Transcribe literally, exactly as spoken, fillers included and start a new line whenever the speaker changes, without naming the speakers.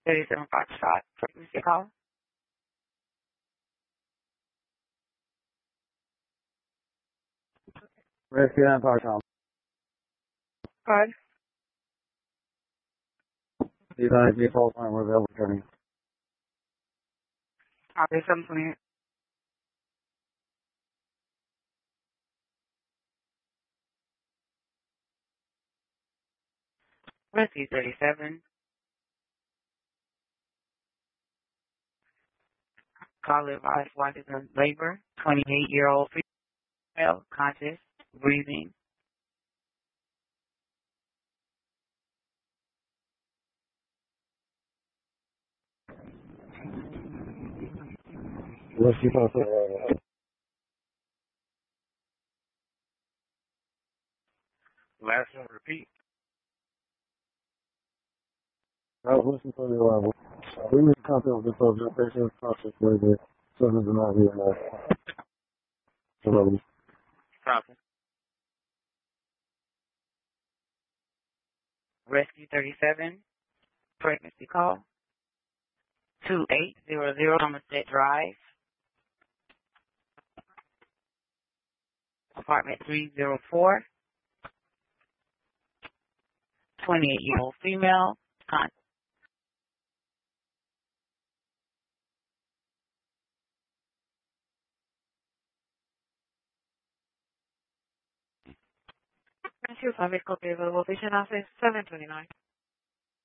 thirty-seven Foxtrot, frequency call.
Rescue and Power Tom.
Card.
These eyes default line were available turning.
Copy seven twenty-eight. Rescue thirty-seven. Call advised wife is in labor. twenty-eight-year-old female, conscious, breathing.
Rescue post uh,
Last one, repeat.
I was listening to the arrival. Uh, we made contact with the subject. Patient process where the subject is not here now. Hello.
Copy.
Rescue thirty-seven, pregnancy call. two eight zero zero Somerset Drive. Apartment three oh four. twenty-eight-year-old female, con- Rescue five eight copy available patient office seven twenty-nine.